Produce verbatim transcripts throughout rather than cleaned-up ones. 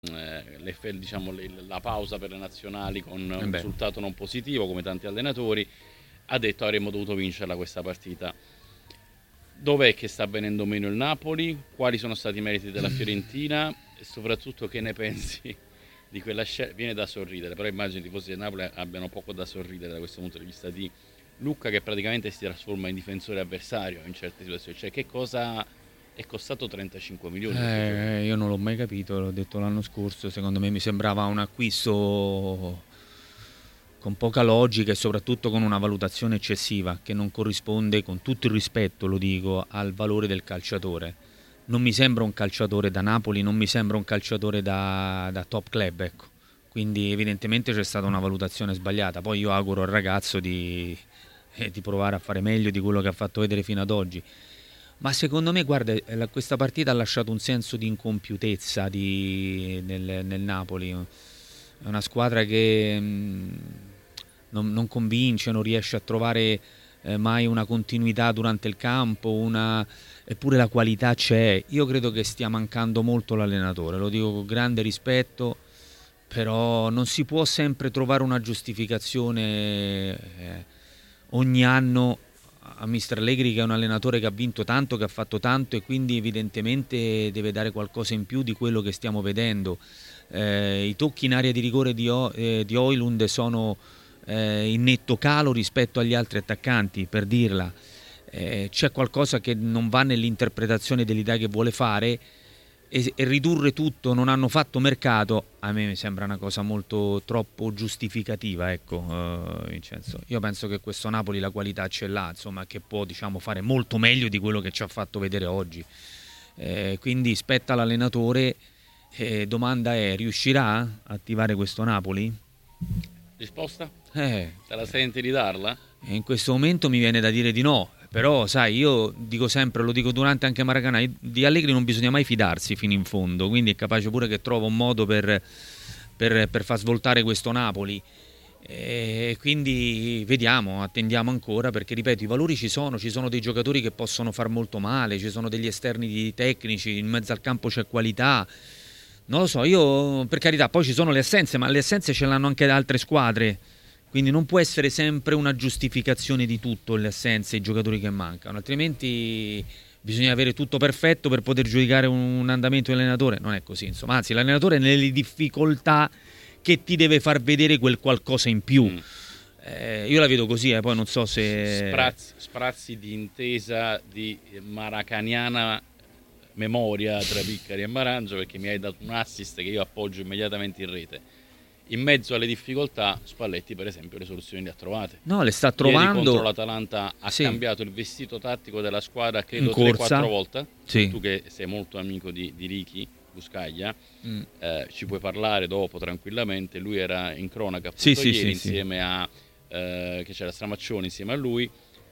eh, le, diciamo, le, la pausa per le nazionali con Eh un beh. risultato non positivo come tanti allenatori, ha detto avremmo dovuto vincerla questa partita. Dov'è che sta venendo meno il Napoli? Quali sono stati i meriti della Fiorentina? E soprattutto che ne pensi di quella scelta? Viene da sorridere, però immagino i tifosi del Napoli abbiano poco da sorridere da questo punto di vista di Lucca, che praticamente si trasforma in difensore avversario in certe situazioni. Cioè, che cosa è costato trentacinque milioni questo giocatore? Eh, io non l'ho mai capito, l'ho detto l'anno scorso, secondo me mi sembrava un acquisto con poca logica e soprattutto con una valutazione eccessiva che non corrisponde, con tutto il rispetto lo dico, al valore del calciatore. Non mi sembra un calciatore da Napoli, non mi sembra un calciatore da, da top club, ecco. Quindi evidentemente c'è stata una valutazione sbagliata. Poi io auguro al ragazzo di, eh, di provare a fare meglio di quello che ha fatto vedere fino ad oggi. Ma secondo me, guarda, eh, questa partita ha lasciato un senso di incompiutezza di- nel, nel Napoli. È una squadra che mh, non, non convince, non riesce a trovare eh, mai una continuità durante il campo, una... eppure la qualità c'è. Io credo che stia mancando molto l'allenatore, lo dico con grande rispetto, però non si può sempre trovare una giustificazione eh, ogni anno a mister Allegri, che è un allenatore che ha vinto tanto, che ha fatto tanto e quindi evidentemente deve dare qualcosa in più di quello che stiamo vedendo. Eh, I tocchi in area di rigore di, o- eh, di Højlund sono eh, in netto calo rispetto agli altri attaccanti, per dirla. Eh, c'è qualcosa che non va nell'interpretazione dell'idea che vuole fare e, e ridurre tutto, non hanno fatto mercato, a me mi sembra una cosa molto troppo giustificativa, ecco, eh, Vincenzo. Io penso che questo Napoli la qualità ce l'ha, insomma, che può, diciamo, fare molto meglio di quello che ci ha fatto vedere oggi. Eh, quindi spetta all'allenatore. Eh, domanda è, riuscirà a attivare questo Napoli? Risposta? Eh, Te la senti di darla? in questo momento mi viene da dire di no, però sai, io dico sempre, lo dico durante anche Maracanã, di Allegri non bisogna mai fidarsi fino in fondo, quindi è capace pure che trova un modo per, per, per far svoltare questo Napoli. E quindi vediamo, attendiamo ancora, perché ripeto, i valori ci sono, ci sono dei giocatori che possono far molto male, ci sono degli esterni tecnici, in mezzo al campo c'è qualità. Non lo so, io per carità, poi ci sono le assenze, ma le assenze ce l'hanno anche da altre squadre. Quindi non può essere sempre una giustificazione di tutto le assenze, i giocatori che mancano, altrimenti bisogna avere tutto perfetto per poter giudicare un andamento dell'allenatore. Non è così, insomma, anzi l'allenatore è nelle difficoltà che ti deve far vedere quel qualcosa in più. Mm. Eh, io la vedo così, eh, poi non so se... Sprazzi, sprazzi di intesa di maracaniana memoria tra Piccari e Marangio, perché mi hai dato un assist che io appoggio immediatamente in rete. In mezzo alle difficoltà, Spalletti per esempio le soluzioni le ha trovate. No, le sta Ieri trovando... contro l'Atalanta ha Sì. cambiato il vestito tattico della squadra credo In tre corsa. quattro volte. Sì. Tu che sei molto amico di, di Ricky Buscaglia, Mm. eh, ci puoi parlare dopo tranquillamente. Lui era in cronaca appunto Sì, sì, ieri sì, insieme sì. a eh, che c'era Stramaccioni insieme a lui.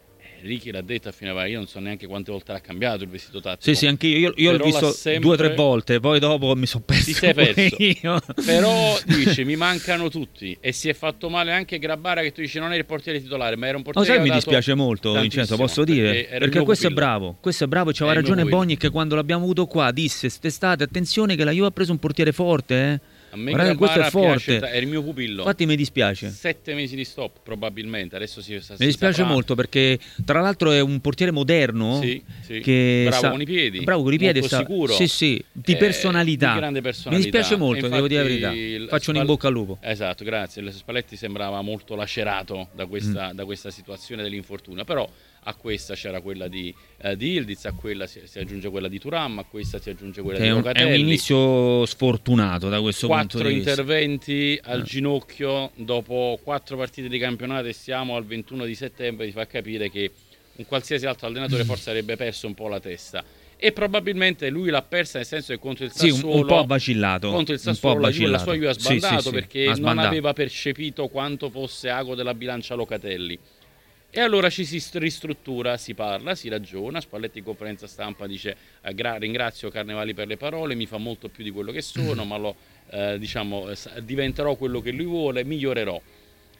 Ricky l'ha detto a fine va, io non so neanche quante volte l'ha cambiato il vestito tattico. Sì, sì, anche io, io, io l'ho visto sempre... due o tre volte, poi dopo mi sono perso. Ti sei perso. Io. Però dice mi mancano tutti e si è fatto male anche Grabara, che tu dici non è il portiere titolare, ma era un Lo portiere sai, che mi dispiace molto, Vincenzo, posso dire? perché, Perché questo pupillo. è bravo, questo è bravo, c'aveva È ragione Bogni che quando l'abbiamo avuto qua disse st'estate, attenzione che la Juve ha preso un portiere forte, eh. A me Guardate, questo è forte. Piace, è il mio pupillo. Infatti mi dispiace. Sette mesi di stop probabilmente. Adesso si, si Mi dispiace saprà. molto perché tra l'altro è un portiere moderno. Sì, sì. Che bravo sa... con i piedi. Bravo con i piedi. Molto sta... sicuro. Sì, sì. Di eh, personalità. Di grande personalità. Mi dispiace molto, infatti, devo dire la verità. Faccio Spal... un in bocca al lupo. Esatto, grazie. Il Spalletti sembrava molto lacerato da questa, mm. da questa situazione dell'infortunio. Però a questa c'era quella di, uh, di Ildiz, a quella si, si aggiunge quella di Thuram, a questa si aggiunge quella che di è un, Locatelli. È un inizio sfortunato da questo quattro punto di vista. Quattro interventi al eh. ginocchio dopo quattro partite di campionato e siamo al ventuno di settembre, ti fa capire che un qualsiasi altro allenatore forse avrebbe perso un po' la testa. E probabilmente lui l'ha persa, nel senso che contro il Sassuolo, sì, un, un po' ha vacillato. Contro il Sassuolo la, Juve, la sua Juve ha sbandato, sì, sì, sì. perché ha sbandato. non aveva percepito quanto fosse ago della bilancia Locatelli. E allora ci si ristruttura, si parla, si ragiona. Spalletti in conferenza stampa dice ringrazio Carnevali per le parole, mi fa molto più di quello che sono, ma lo, eh, diciamo, diventerò quello che lui vuole, migliorerò.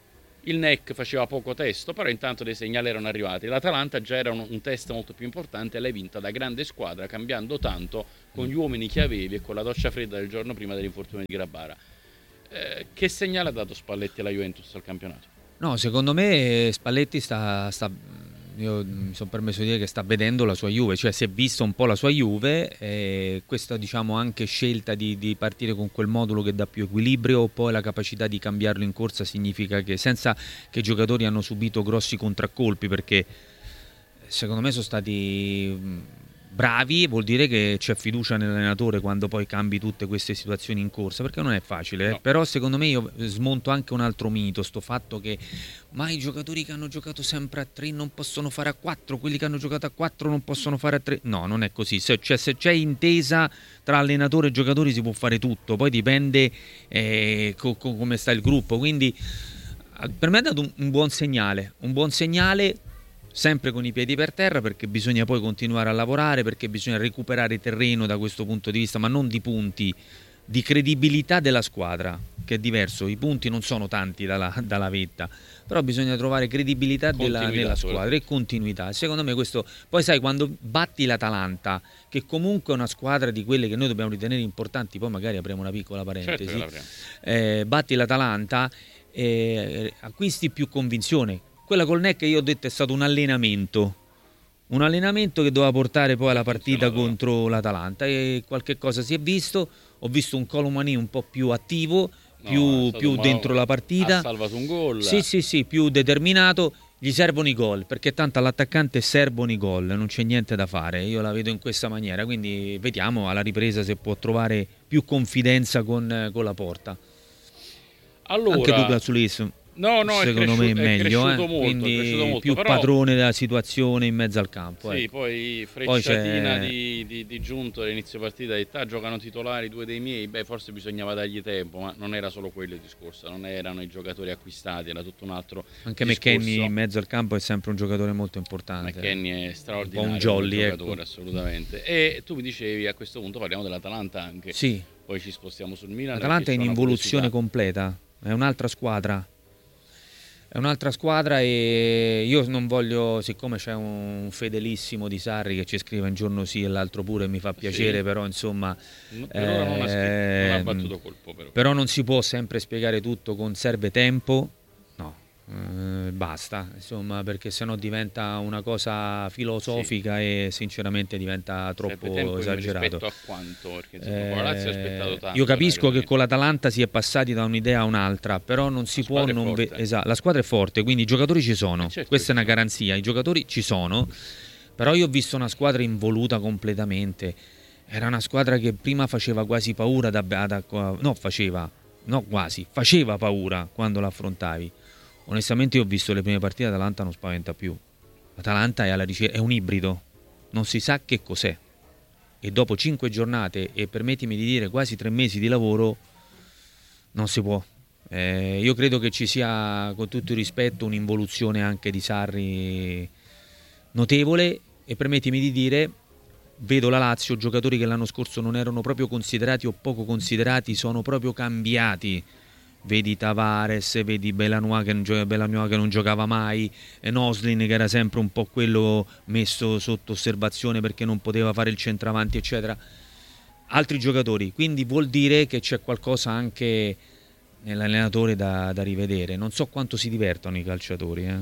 il N E C faceva poco testo, però intanto dei segnali erano arrivati. L'Atalanta già era un, un test molto più importante e l'hai vinta da grande squadra, cambiando tanto con gli uomini che avevi e con la doccia fredda del giorno prima dell'infortunio di Grabara. Eh, che segnale ha dato Spalletti alla Juventus al campionato? No, secondo me Spalletti sta, sta io mi sono permesso di dire che sta vedendo la sua Juve, cioè si è vista un po' la sua Juve, e questa diciamo anche scelta di, di partire con quel modulo che dà più equilibrio, poi la capacità di cambiarlo in corsa significa che senza che i giocatori hanno subito grossi contraccolpi, perché secondo me sono stati bravi, vuol dire che c'è fiducia nell'allenatore quando poi cambi tutte queste situazioni in corsa, perché non è facile, eh? No. Però secondo me io smonto anche un altro mito, sto fatto che ma i giocatori che hanno giocato sempre a tre non possono fare a quattro, quelli che hanno giocato a quattro non possono fare a tre. No, non è così, se, cioè, se c'è intesa tra allenatore e giocatori si può fare tutto, poi dipende eh, co- co- come sta il gruppo, quindi per me ha dato un, un buon segnale, un buon segnale sempre con i piedi per terra, perché bisogna poi continuare a lavorare, perché bisogna recuperare terreno da questo punto di vista, ma non di punti, di credibilità della squadra, che è diverso. I punti non sono tanti dalla, dalla vetta, però bisogna trovare credibilità della, nella squadra e continuità. Secondo me questo, poi sai, quando batti l'Atalanta, che comunque è una squadra di quelle che noi dobbiamo ritenere importanti, poi magari apriamo una piccola parentesi, certo eh, batti l'Atalanta, eh, acquisti più convinzione. Quella col N E C io ho detto è stato un allenamento, un allenamento che doveva portare poi alla partita contro l'Atalanta, e qualche cosa si è visto. Ho visto un Colomani un po' più attivo, più, no, più dentro la partita, ha salvato un gol, sì sì sì, più determinato. Gli servono i gol, perché tanto all'attaccante servono i gol, non c'è niente da fare, io la vedo in questa maniera, quindi vediamo alla ripresa se può trovare più confidenza con, con la porta. Allora, anche Douglas Luiz no, no, secondo è me è cresciuto, meglio, è eh? molto, quindi molto, più però... padrone della situazione in mezzo al campo. Sì, ecco. poi frecciatina poi di, di, di Giunto all'inizio partita, di ah, giocano titolari due dei miei, beh forse bisognava dargli tempo, ma non era solo quello il discorso, non erano i giocatori acquistati, era tutto un altro anche discorso. McKennie in mezzo al campo è sempre un giocatore molto importante. McKennie è straordinario, un jolly, giocatore, ecco. Assolutamente. E tu mi dicevi, a questo punto parliamo dell'Atalanta anche, sì. Poi ci spostiamo sul Milan. L'Atalanta è in involuzione completa, è un'altra squadra. È un'altra squadra e io non voglio, siccome c'è un fedelissimo di Sarri che ci scrive un giorno sì e l'altro pure, mi fa piacere, sì. Però insomma no, per ora non ha, scritto, non ha battuto colpo, però. però non si può sempre spiegare tutto con serve tempo, no, eh, basta, insomma, perché sennò diventa una cosa filosofica, sì. E sinceramente diventa troppo tempo esagerato. Rispetto a quanto? Perché insomma, eh, con la Lazio ha aspettato tanto. Io capisco che con l'Atalanta si è passati da un'idea a un'altra, però non si può non ve- esatto, la squadra è forte, quindi i giocatori ci sono, eh certo, questa è una garanzia, i giocatori ci sono, però io ho visto una squadra involuta completamente. Era una squadra che prima faceva quasi paura da, da, da no faceva no quasi faceva paura quando l'affrontavi. Onestamente io ho visto le prime partite, l'Atalanta non spaventa più. L'Atalanta è, alla ricerca, è un ibrido, non si sa che cos'è. E dopo cinque giornate e permettimi di dire quasi tre mesi di lavoro, non si può. Eh, io credo che ci sia, con tutto il rispetto, un'involuzione anche di Sarri notevole, e permettimi di dire, vedo la Lazio, giocatori che l'anno scorso non erano proprio considerati o poco considerati, sono proprio cambiati. Vedi Tavares, vedi Belanois che, non gio- Belanois che non giocava mai, e Noslin che era sempre un po' quello messo sotto osservazione perché non poteva fare il centravanti eccetera, altri giocatori, quindi vuol dire che c'è qualcosa anche nell'allenatore da, da rivedere. Non so quanto si divertono i calciatori, eh?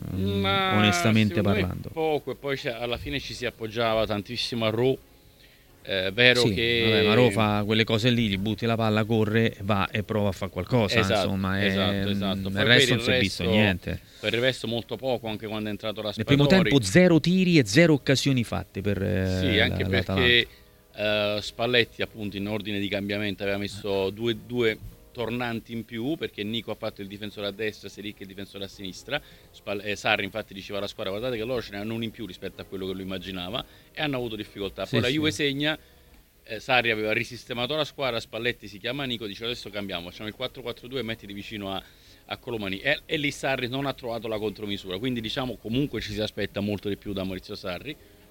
Ma onestamente parlando poco, e poi alla fine ci si appoggiava tantissimo a Ro. È eh, vero sì, che vabbè, ma Ro fa quelle cose lì, gli butti la palla, corre, va e prova a fare qualcosa, esatto, insomma, è, esatto, esatto. il resto non si è visto niente. Per il resto molto poco, anche quando è entrato la Nel primo tempo zero tiri e zero occasioni fatte per sì, eh, anche la, perché uh, Spalletti appunto in ordine di cambiamento aveva messo due, due tornanti in più, perché Nico ha fatto il difensore a destra, Selic il difensore a sinistra. Spal- eh, Sarri infatti diceva alla squadra: guardate che loro ce ne hanno uno in più rispetto a quello che lui immaginava, e hanno avuto difficoltà. Poi sì, la Juve sì. segna, eh, Sarri aveva risistemato la squadra, Spalletti si chiama Nico, dice adesso cambiamo, facciamo il quattro quattro due e mettiti vicino a, a Colomani, e, e lì Sarri non ha trovato la contromisura, quindi diciamo comunque ci si aspetta molto di più da Maurizio Sarri.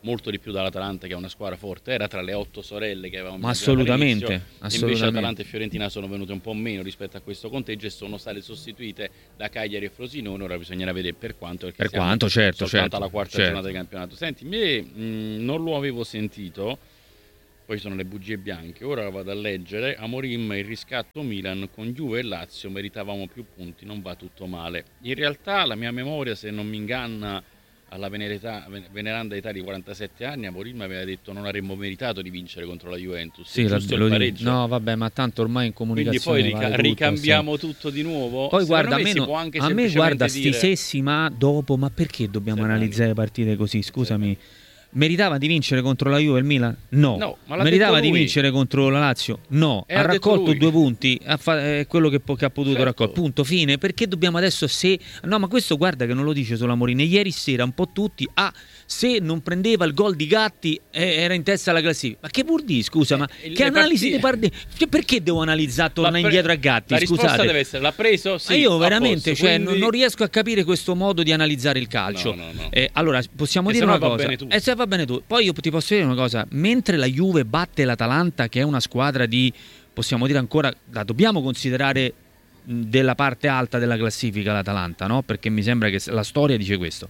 molto di più dall'Atalanta, che è una squadra forte, era tra le otto sorelle che avevamo ma assolutamente, assolutamente. Invece Atalanta e Fiorentina sono venute un po' meno rispetto a questo conteggio e sono state sostituite da Cagliari e Frosinone. Ora bisognerà vedere per quanto, perché per quanto, certo, soltanto certo, alla quarta certo. giornata di campionato. Senti, me mh, non lo avevo sentito, poi sono le bugie bianche, ora vado a leggere. Amorim, il riscatto Milan con Juve e Lazio, meritavamo più punti, non va tutto male. In realtà la mia memoria, se non mi inganna, alla venerità, veneranda età di quarantasette anni, Amorim aveva detto non avremmo meritato di vincere contro la Juventus, sì, giusto lo il pareggio. No, vabbè, ma tanto ormai in comunicazione quindi poi rica- vale ricambiamo tutto, tutto di nuovo. Poi Secondo guarda, me a me, si no, può anche a me guarda sti dire... sessi, ma dopo, ma perché dobbiamo Zernani. analizzare partite così? Scusami. Zernani. Meritava di vincere contro la Juve il Milan? No. No, ma l'ha Meritava detto di lui. vincere contro la Lazio? No. E ha ha detto raccolto lui. due punti, ha fa- è quello che, po- che ha potuto Certo. raccogliere. Punto, fine. Perché dobbiamo adesso se... No, ma questo guarda che non lo dice solo Amorim. Ieri sera un po' tutti, ah, se non prendeva il gol di Gatti eh, era in testa alla classifica. Ma che vuol dire, scusa, ma Eh, che le analisi di partite- parte... Cioè, perché devo analizzare, tornare pre- indietro a Gatti? La risposta Scusate. deve essere, l'ha preso? Sì, Ma io a veramente posto, cioè, quindi- non, non riesco a capire questo modo di analizzare il calcio. No, no, no. Eh, allora, possiamo E dire se no una va cosa. bene tutto. E se va bene tu. Poi io ti posso dire una cosa. Mentre la Juve batte l'Atalanta, che è una squadra di, possiamo dire ancora, la dobbiamo considerare mh, della parte alta della classifica l'Atalanta, no? Perché mi sembra che la storia dice questo.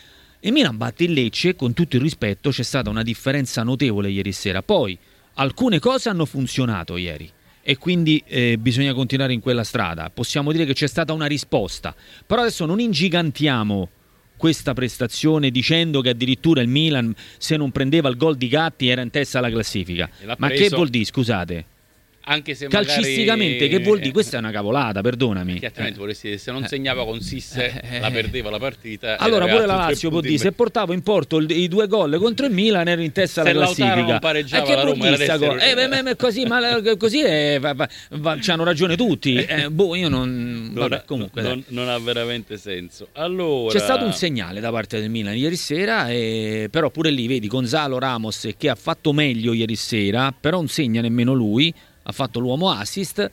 E Milan batte il Lecce, con tutto il rispetto, c'è stata una differenza notevole ieri sera. Poi alcune cose hanno funzionato ieri e quindi eh, bisogna continuare in quella strada. Possiamo dire che c'è stata una risposta, però adesso non ingigantiamo questa prestazione dicendo che addirittura il Milan, se non prendeva il gol di Gatti, era in testa alla classifica. E l'ha Ma preso- che vuol dire, scusate? Anche se Calcisticamente magari... che vuol dire? Questa è una cavolata, perdonami. Perché altrimenti Eh. vorresti dire, se non segnava con Sisse Eh, eh, la perdeva la partita. Allora e pure aveva la altri Lazio tre può punti dire, in se meno. portavo in porto il- i due gol contro il Milan ero in testa Se alla Lautaro classifica. non pareggiava, Eh, che la vuol Roma dire era sta cosa? l'essere- Eh, beh, beh, così, ma così è, va, va, va, c'hanno ragione tutti. Eh, boh, io non... Non, Vabbè, ha- comunque, dai. non, non ha veramente senso. Allora... C'è stato un segnale da parte del Milan ieri sera, e... però pure lì vedi Gonzalo Ramos che ha fatto meglio ieri sera, però non segna nemmeno lui, ha fatto l'uomo assist.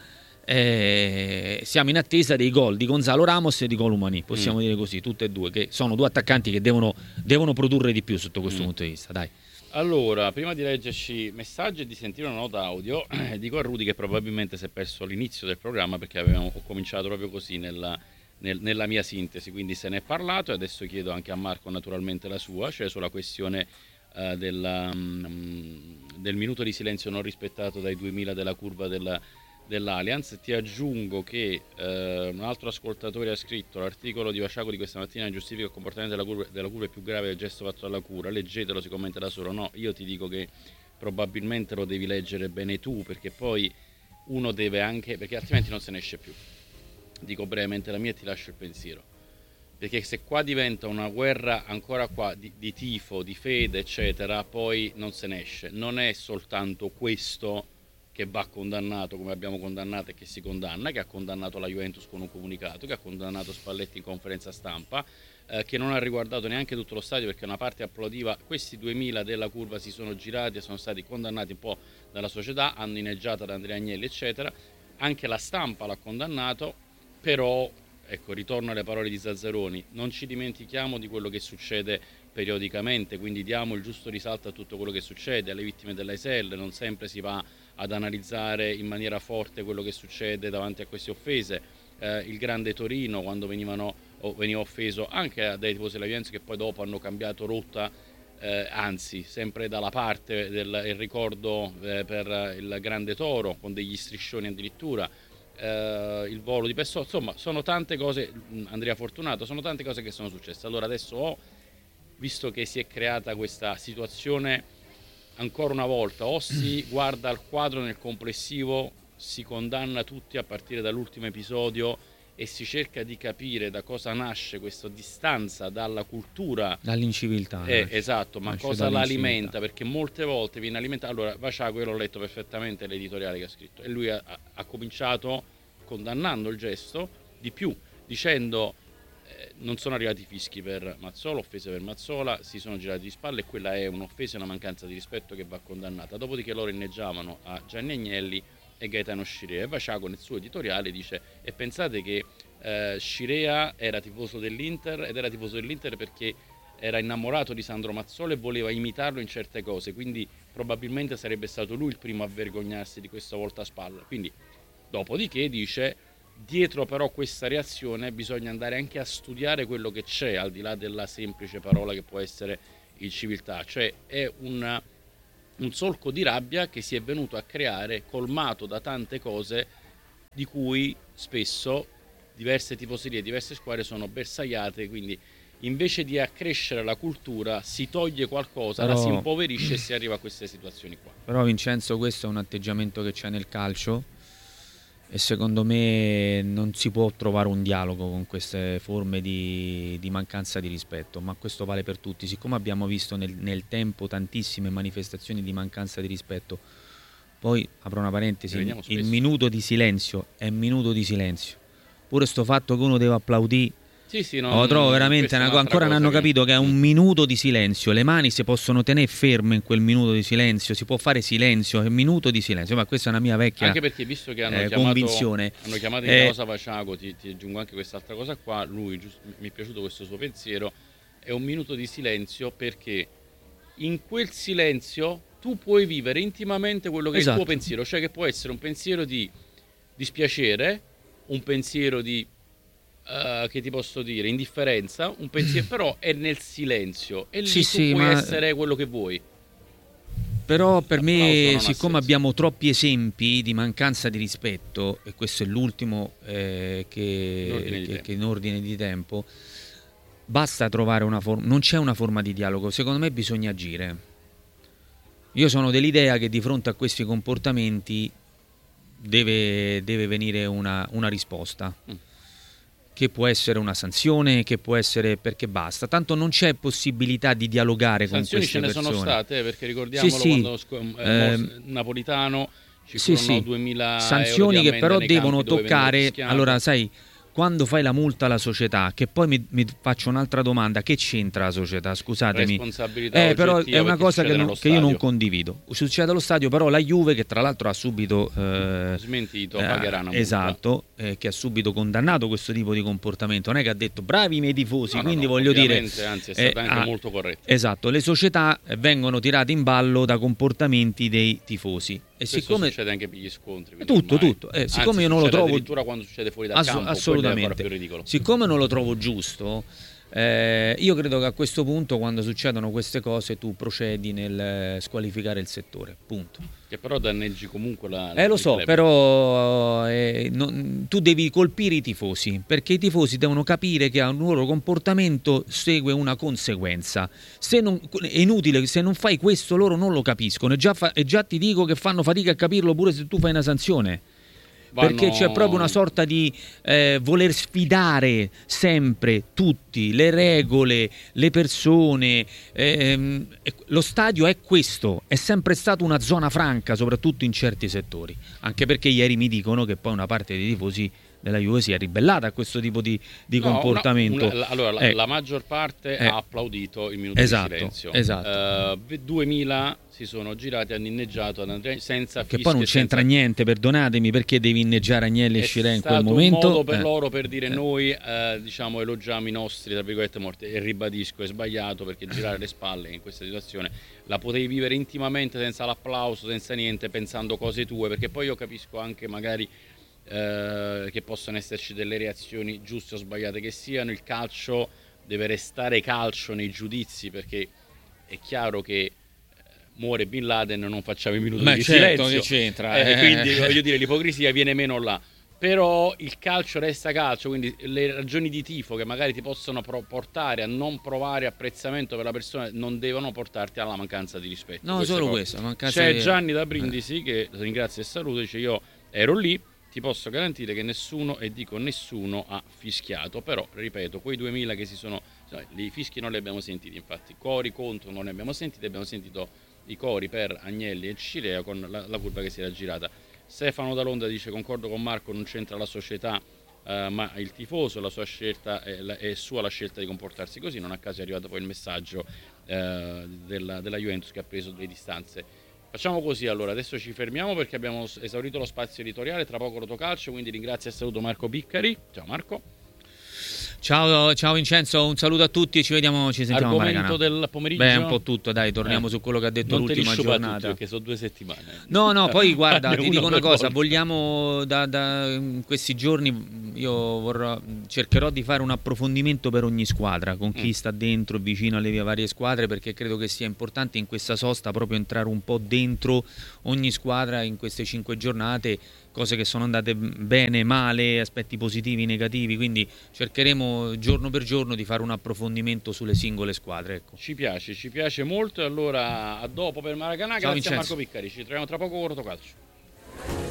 Eh, siamo in attesa dei gol di Gonzalo Ramos e di Colomani, possiamo Mm. dire così, tutte e due, che sono due attaccanti che devono, devono produrre di più sotto questo Mm. punto di vista. Dai. Allora, prima di leggerci messaggi e di sentire una nota audio, dico a Rudy che probabilmente si è perso l'inizio del programma perché avevamo, ho cominciato proprio così nella, nel- nella mia sintesi, quindi se ne è parlato e adesso chiedo anche a Marco naturalmente la sua, cioè sulla questione eh, della, mm, del minuto di silenzio non rispettato dai duemila della curva della, dell'Allianz. Ti aggiungo che eh, un altro ascoltatore ha scritto: l'articolo di Vasciaco di questa mattina giustifica il comportamento della curva, della curva è più grave del gesto fatto dalla cura, leggetelo, si commenta da solo. No, io ti dico che probabilmente lo devi leggere bene tu, perché poi uno deve anche, perché altrimenti non se ne esce più. Dico brevemente la mia e ti lascio il pensiero, perché se qua diventa una guerra ancora qua di, di tifo, di fede eccetera, poi non se ne esce. Non è soltanto questo che va condannato come abbiamo condannato e che si condanna, che ha condannato la Juventus con un comunicato, che ha condannato Spalletti in conferenza stampa, eh, che non ha riguardato neanche tutto lo stadio perché una parte applaudiva. Questi duemila della curva si sono girati e sono stati condannati un po' dalla società, hanno inneggiato ad Andrea Agnelli eccetera, anche la stampa l'ha condannato, però ecco, ritorno alle parole di Zazzaroni, non ci dimentichiamo di quello che succede periodicamente, quindi diamo il giusto risalto a tutto quello che succede, alle vittime dell'A S L, non sempre si va ad analizzare in maniera forte quello che succede davanti a queste offese. Eh, il grande Torino, quando venivano, o veniva offeso anche dai tifosi della Juventus che poi dopo hanno cambiato rotta, eh, anzi sempre dalla parte del il ricordo eh, per il grande Toro con degli striscioni addirittura, eh, il volo di Pessoa, insomma sono tante cose, Andrea Fortunato, sono tante cose che sono successe. Allora adesso ho, visto che si è creata questa situazione, ancora una volta o si guarda al quadro nel complessivo, si condanna tutti a partire dall'ultimo episodio e si cerca di capire da cosa nasce questa distanza dalla cultura, Dall'inciviltà. eh, nasce. esatto, ma Nasce cosa la dall'inciviltà. alimenta, perché molte volte viene alimentato. Allora Vasciaco, io l'ho letto perfettamente l'editoriale che ha scritto, e lui ha, ha- ha cominciato condannando il gesto, di più dicendo eh, non sono arrivati fischi per Mazzola, offese per Mazzola, si sono girati di spalle e quella è un'offesa e una mancanza di rispetto che va condannata. Dopodiché loro inneggiavano a Gianni Agnelli e Gaetano Scirea, e Vasciaco nel suo editoriale dice: e pensate che eh, Scirea era tifoso dell'Inter ed era tifoso dell'Inter perché era innamorato di Sandro Mazzola e voleva imitarlo in certe cose, quindi probabilmente sarebbe stato lui il primo a vergognarsi di questa volta a spalla. Quindi, dopodiché dice, dietro però questa reazione bisogna andare anche a studiare quello che c'è, al di là della semplice parola che può essere il civiltà, cioè è una, un solco di rabbia che si è venuto a creare colmato da tante cose di cui spesso diverse tifoserie, diverse squadre sono bersagliate, quindi invece di accrescere la cultura si toglie qualcosa, però, la si impoverisce e si arriva a queste situazioni qua. Però Vincenzo, questo è un atteggiamento che c'è nel calcio e secondo me non si può trovare un dialogo con queste forme di, di mancanza di rispetto, ma questo vale per tutti. Siccome abbiamo visto nel, nel tempo tantissime manifestazioni di mancanza di rispetto, poi apro una parentesi, il minuto di silenzio è minuto di silenzio. Pure sto fatto che uno deve applaudire, sì, sì, no, lo trovo veramente una, ancora non hanno che... capito che è un minuto di silenzio, le mani si possono tenere ferme in quel minuto di silenzio, si può fare silenzio, è un minuto di silenzio, ma questa è una mia vecchia anche perché visto che hanno eh, chiamato, convinzione hanno chiamato in eh, causa Vaciago, ti, ti aggiungo anche quest'altra cosa qua, lui giusto, mi è piaciuto questo suo pensiero, è un minuto di silenzio perché in quel silenzio tu puoi vivere intimamente quello che esatto. è il tuo pensiero, cioè che può essere un pensiero di dispiacere, un pensiero di Uh, che ti posso dire, indifferenza, un pensiero, però è nel silenzio e lì sì, tu sì, puoi ma... essere quello che vuoi. Però per me, siccome abbiamo troppi esempi di mancanza di rispetto, e questo è l'ultimo eh, che, che, che in ordine di tempo, basta trovare una forma, non c'è una forma di dialogo, secondo me bisogna agire. Io sono dell'idea che di fronte a questi comportamenti deve, deve venire una, una risposta. Mm. Che può essere una sanzione, che può essere perché basta, tanto non c'è possibilità di dialogare sanzioni con queste persone. Sanzioni ce ne sono state, perché ricordiamolo sì, sì. quando eh, Napolitano ci sì, furono sì. duemila sanzioni che però devono toccare, allora sai, quando fai la multa alla società, che poi mi, mi faccio un'altra domanda, che c'entra la società? Scusatemi. Responsabilità eh, però è una cosa che, non, che io non condivido. Succede allo stadio, però la Juve, che tra l'altro ha subito eh, smentito, eh, pagherà una multa. Esatto, eh, che ha subito condannato questo tipo di comportamento. Non è che ha detto bravi i miei tifosi, no, quindi no, no, voglio dire, anzi è stata eh, anche ah, molto corretta. Esatto, le società vengono tirate in ballo da comportamenti dei tifosi. E questo siccome succede anche per gli scontri, tutto, ormai, tutto. Eh, siccome io non lo trovo addirittura quando succede fuori dal Ass- campo, assolutamente. Più ridicolo. Siccome non lo trovo giusto, eh, io credo che a questo punto, quando succedono queste cose, tu procedi nel squalificare il settore, punto. Che però danneggi comunque la... Eh lo so, club. però eh, non, tu devi colpire i tifosi, perché i tifosi devono capire che a un loro comportamento segue una conseguenza. Se non, è inutile, se non fai questo loro non lo capiscono, e già, fa, e già ti dico che fanno fatica a capirlo pure se tu fai una sanzione. Vanno... Perché c'è proprio una sorta di eh, voler sfidare sempre tutti, le regole, le persone. Ehm, lo stadio è questo, è sempre stato una zona franca, soprattutto in certi settori. Anche perché ieri mi dicono che poi una parte dei tifosi della Juve si è ribellata a questo tipo di, di no, comportamento. No, una, allora, eh, la, la maggior parte eh, ha applaudito il minuto esatto, di silenzio. Esatto. Uh, duemila si sono girati, hanno inneggiato senza che poi non c'entra senza... niente, perdonatemi, perché devi inneggiare Agnelli e Scirea in quel È momento. stato un modo per eh. loro per dire eh. noi eh, diciamo elogiamo i nostri tra virgolette morti, e ribadisco è sbagliato, perché girare le spalle in questa situazione la potevi vivere intimamente senza l'applauso, senza niente, pensando cose tue, perché poi io capisco anche magari eh, che possono esserci delle reazioni giuste o sbagliate che siano. Il calcio deve restare calcio nei giudizi, perché è chiaro che muore Bin Laden, non facciamo i minuti Ma di certo silenzio, che c'entra, eh, eh. quindi voglio dire l'ipocrisia viene meno là, però il calcio resta calcio, quindi le ragioni di tifo che magari ti possono portare a non provare apprezzamento per la persona non devono portarti alla mancanza di rispetto. No, Queste solo cose. questo, mancanza c'è di... Gianni da Brindisi eh. che ringrazio e saluto, dice io ero lì, ti posso garantire che nessuno, e dico nessuno, ha fischiato, però ripeto, quei duemila che si sono, cioè, i fischi non li abbiamo sentiti, infatti cori contro non ne abbiamo sentiti, abbiamo sentito i cori per Agnelli e Scirea con la, la curva che si era girata. Stefano da Londra dice concordo con Marco, non c'entra la società eh, ma il tifoso, la sua scelta è, la, è sua la scelta di comportarsi così. Non a caso è arrivato poi il messaggio eh, della, della Juventus che ha preso due distanze. Facciamo così allora, adesso ci fermiamo perché abbiamo esaurito lo spazio editoriale, tra poco Rotocalcio, quindi ringrazio e saluto Marco Piccari. Ciao Marco. Ciao, ciao Vincenzo, un saluto a tutti, ci vediamo, ci sentiamo a Argomento del pomeriggio? Beh, un po' tutto, dai, torniamo eh. su quello che ha detto non l'ultima giornata. Tutti, perché sono due settimane. No, no, poi guarda, ti dico una cosa, volta. vogliamo da, da in questi giorni io vorrò, cercherò di fare un approfondimento per ogni squadra, con chi mm. sta dentro, vicino alle varie squadre, perché credo che sia importante in questa sosta proprio entrare un po' dentro ogni squadra in queste cinque giornate, cose che sono andate bene, male, aspetti positivi, negativi, quindi cercheremo giorno per giorno di fare un approfondimento sulle singole squadre. Ecco. Ci piace, ci piace molto, e allora a dopo per Maracanã. Grazie a Marco Piccari, ci troviamo tra poco con Rotocalcio.